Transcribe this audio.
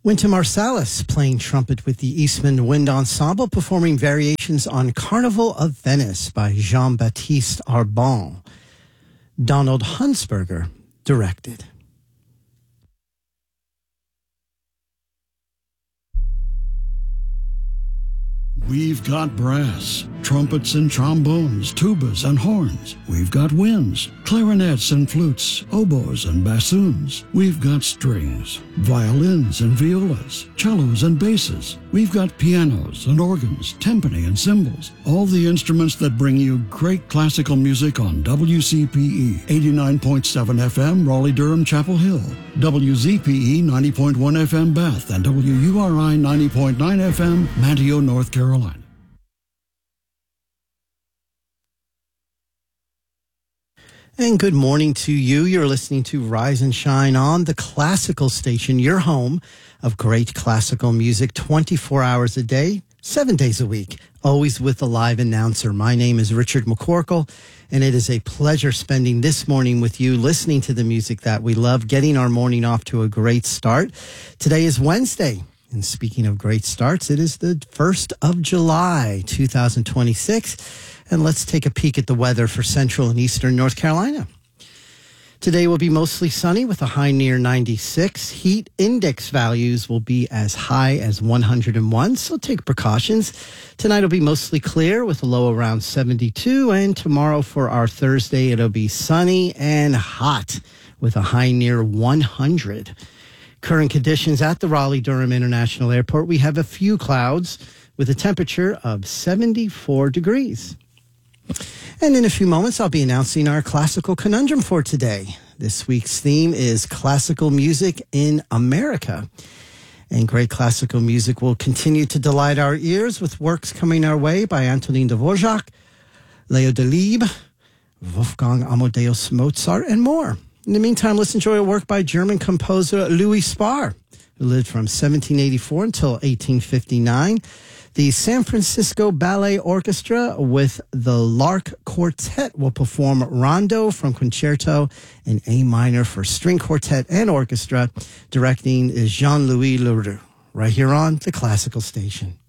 Wynton Marsalis playing trumpet with the Eastman Wind Ensemble, performing variations on Carnival of Venice by Jean-Baptiste Arbon. Donald Hunsberger directed. We've got brass, trumpets and trombones, tubas and horns. We've got winds, clarinets and flutes, oboes and bassoons. We've got strings, violins and violas, cellos and basses. We've got pianos and organs, timpani and cymbals. All the instruments that bring you great classical music on WCPE 89.7 FM, Raleigh-Durham, Chapel Hill, WZPE 90.1 FM, Bath, and WURI 90.9 FM, Manteo, North Carolina. And good morning to you. You're listening to Rise and Shine on the Classical Station, your home of great classical music 24 hours a day, 7 days a week, always with a live announcer. My name is Richard McCorkle, and it is a pleasure spending this morning with you, listening to the music that we love, getting our morning off to a great start. Today is Wednesday. And speaking of great starts, it is the 1st of July, 2026. And let's take a peek at the weather for central and eastern North Carolina. Today will be mostly sunny with a high near 96. Heat index values will be as high as 101, so take precautions. Tonight will be mostly clear with a low around 72. And tomorrow for our Thursday, it'll be sunny and hot with a high near 100. Current conditions at the Raleigh-Durham International Airport, we have a few clouds with a temperature of 74 degrees. And in a few moments, I'll be announcing our classical conundrum for today. This week's theme is classical music in America. And great classical music will continue to delight our ears with works coming our way by Antonin Dvorak, Leo Delibes, Wolfgang Amadeus Mozart, and more. In the meantime, let's enjoy a work by German composer Louis Spar, who lived from 1784 until 1859. The San Francisco Ballet Orchestra with the Lark Quartet will perform Rondo from Concerto in A minor for string quartet and orchestra. Directing is Jean-Louis Leroux, right here on the Classical Station.